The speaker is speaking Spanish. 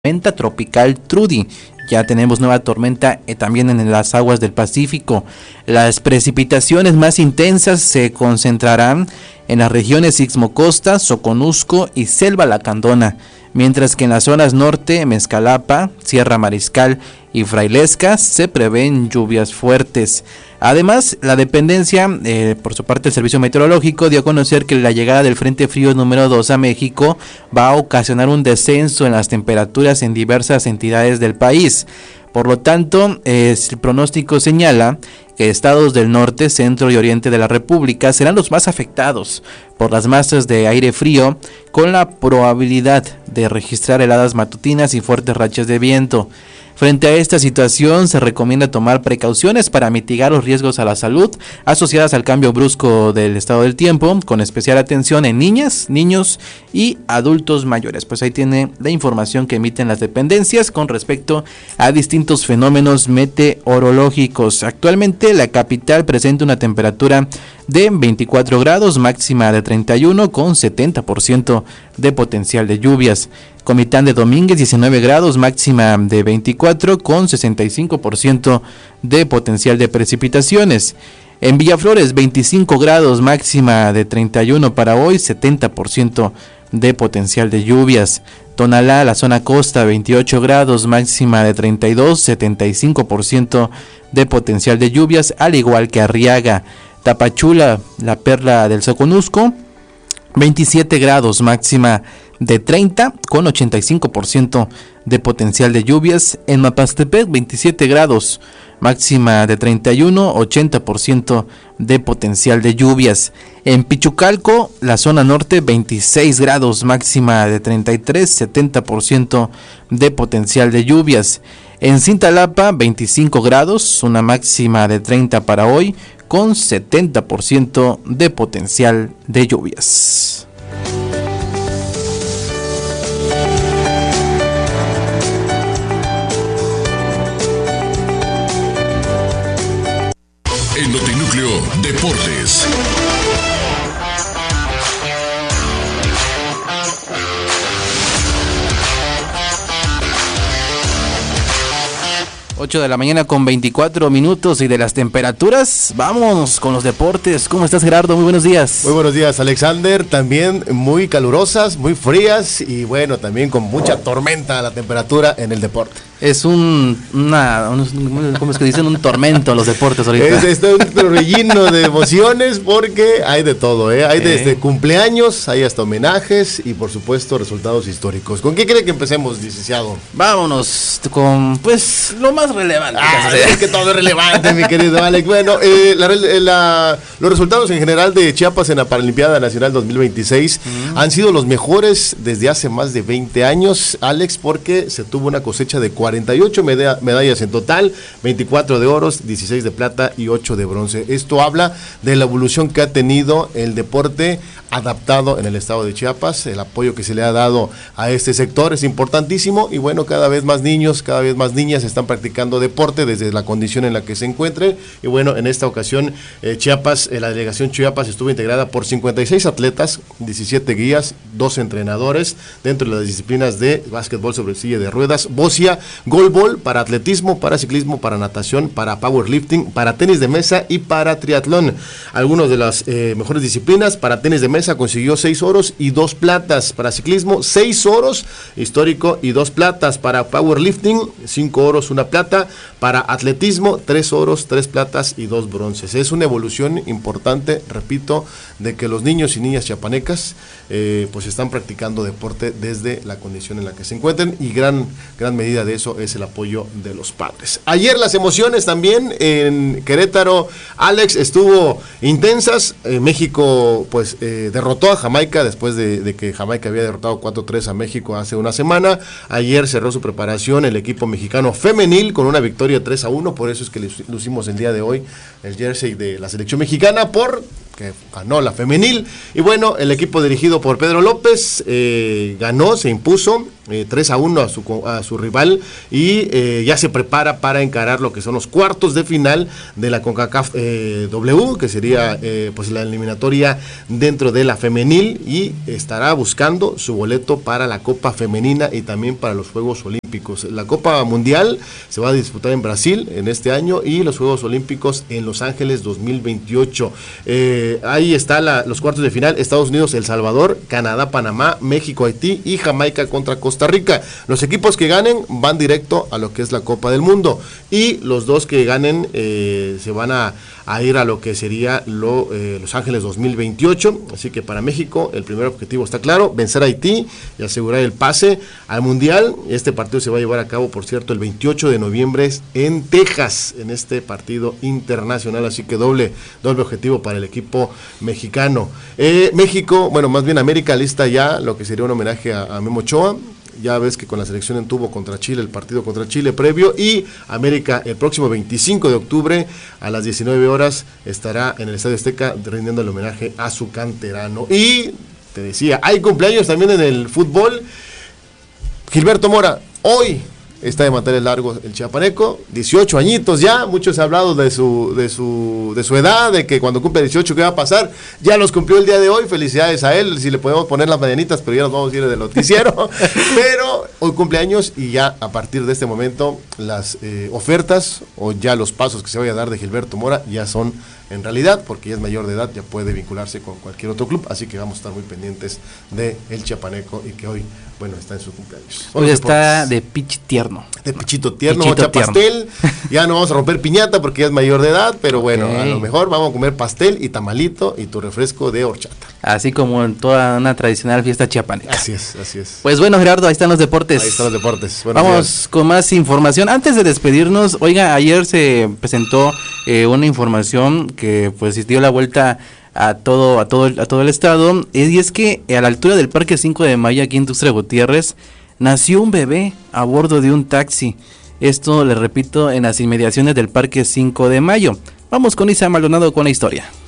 tormenta tropical Trudy. Ya tenemos nueva tormenta también en las aguas del Pacífico. Las precipitaciones más intensas se concentrarán en las regiones Istmo-Costa, Soconusco y Selva Lacandona, mientras que en las zonas norte, Mezcalapa, Sierra Mariscal y Frailesca se prevén lluvias fuertes. Además, la dependencia, por su parte el Servicio Meteorológico, dio a conocer que la llegada del Frente Frío número 2 a México va a ocasionar un descenso en las temperaturas en diversas entidades del país. Por lo tanto, el pronóstico señala que estados del norte, centro y oriente de la República serán los más afectados por las masas de aire frío, con la probabilidad de registrar heladas matutinas y fuertes rachas de viento. Frente a esta situación, se recomienda tomar precauciones para mitigar los riesgos a la salud asociadas al cambio brusco del estado del tiempo, con especial atención en niñas, niños y adultos mayores. Pues ahí tiene la información que emiten las dependencias con respecto a distintos fenómenos meteorológicos. Actualmente la capital presenta una temperatura de 24 grados, máxima de 31 con 70% de potencial de lluvias. Comitán de Domínguez 19 grados, máxima de 24 con 65% de potencial de precipitaciones. En Villaflores 25 grados, máxima de 31 para hoy, 70% de potencial de lluvias. Tonalá, la zona costa 28 grados, máxima de 32, 75% de potencial de lluvias, al igual que Arriaga. Tapachula, la perla del Soconusco, 27 grados, máxima de 30 con 85% de potencial de lluvias. En Mapastepec 27 grados, máxima de 31, 80% de potencial de lluvias. En Pichucalco, la zona norte 26 grados, máxima de 33, 70% de potencial de lluvias. En Cintalapa 25 grados, una máxima de 30 para hoy, con 70% de potencial de lluvias. En Notinúcleo Deportes. Ocho de la mañana con 24 minutos y de las temperaturas, vamos con los deportes. ¿Cómo estás, Gerardo? Muy buenos días. Muy buenos días, Alexander. También muy calurosas, muy frías y bueno, también con mucha tormenta la temperatura en el deporte. Es ¿cómo es que dicen? Un tormento los deportes ahorita. Es un torbellino de emociones porque hay de todo, Hay desde cumpleaños, hay hasta homenajes y por supuesto resultados históricos. ¿Con qué cree que empecemos, licenciado? Vámonos con, pues, lo más relevante. Es que todo es relevante, mi querido Alex. Bueno, los resultados en general de Chiapas en la Paralimpiada Nacional 2026 han sido los mejores desde hace más de 20 años, Alex, porque se tuvo una cosecha de 48 medallas en total, 24 de oros, 16 de plata y 8 de bronce. Esto habla de la evolución que ha tenido el deporte adaptado en el estado de Chiapas. El apoyo que se le ha dado a este sector es importantísimo y bueno, cada vez más niños, cada vez más niñas están practicando deporte desde la condición en la que se encuentren. Y bueno, en esta ocasión la delegación Chiapas estuvo integrada por 56 atletas, 17 guías, 12 entrenadores dentro de las disciplinas de básquetbol sobre silla de ruedas, bocia, goalball, para atletismo, para ciclismo, para natación, para powerlifting, para tenis de mesa y para triatlón. Algunas de las mejores disciplinas: para tenis de mesa consiguió 6 oros y 2 platas, para ciclismo 6 oros histórico y 2 platas, para powerlifting 5 oros, 1 plata, para atletismo 3 oros, 3 platas y 2 bronces. Es una evolución importante, repito, de que los niños y niñas chiapanecas pues están practicando deporte desde la condición en la que se encuentren y gran medida de eso es el apoyo de los padres. Ayer las emociones también en Querétaro, Alex, estuvo intensas. México pues derrotó a Jamaica después de que Jamaica había derrotado 4-3 a México hace una semana. Ayer cerró su preparación el equipo mexicano femenil con una victoria 3-1, por eso es que lucimos el día de hoy el jersey de la selección mexicana porque ganó la femenil. Y bueno, el equipo dirigido por Pedro López ganó, se impuso 3-1 a su rival y ya se prepara para encarar lo que son los cuartos de final de la CONCACAF W, que sería pues la eliminatoria dentro de la femenil, y estará buscando su boleto para la Copa Femenina y también para los Juegos Olímpicos. La Copa Mundial se va a disputar en Brasil en este año y los Juegos Olímpicos en Los Ángeles 2028. Ahí está los cuartos de final: Estados Unidos, El Salvador, Canadá, Panamá, México, Haití y Jamaica contra Costa Rica. Los equipos que ganen van directo a lo que es la Copa del Mundo, y los dos que ganen se van a ir a lo que sería Los Ángeles 2028. Así que para México el primer objetivo está claro: vencer a Haití y asegurar el pase al Mundial. Este partido se va a llevar a cabo, por cierto, el 28 de noviembre en Texas, en este partido internacional, así que doble objetivo para el equipo mexicano. México, bueno, más bien América, lista ya lo que sería un homenaje a Memo Ochoa. Ya ves que con la selección tuvo contra Chile, el partido contra Chile previo, y América el próximo 25 de octubre a las 19 horas estará en el Estadio Azteca rindiendo el homenaje a su canterano. Y te decía, hay cumpleaños también en el fútbol. Gilberto Mora, hoy está de mantener largo el chiapaneco, 18 añitos ya. Muchos han hablado de su edad, de que cuando cumple 18 qué va a pasar. Ya los cumplió el día de hoy, felicidades a él. Si le podemos poner las mañanitas, pero ya nos vamos a ir del noticiero. Pero hoy cumpleaños, y ya a partir de este momento las ofertas o ya los pasos que se vaya a dar de Gilberto Mora ya son en realidad, porque ya es mayor de edad, ya puede vincularse con cualquier otro club, así que vamos a estar muy pendientes de el chiapaneco, y que hoy, bueno, está en su cumpleaños. Hoy está de pitch tierno. De pichito tierno, vamos a echar pastel, ya no vamos a romper piñata porque ya es mayor de edad, pero bueno, a lo mejor vamos a comer pastel y tamalito y tu refresco de horchata. Así como en toda una tradicional fiesta chiapaneca. Así es, así es. Pues bueno, Gerardo, ahí están los deportes. Ahí están los deportes. Vamos con más información. Antes de despedirnos, oiga, ayer se presentó una información que pues dio la vuelta a todo el estado, y es que a la altura del Parque 5 de Mayo, aquí en Tuxtla Gutiérrez, nació un bebé a bordo de un taxi. Esto, le repito, en las inmediaciones del Parque 5 de Mayo. Vamos con Isa Maldonado con la historia.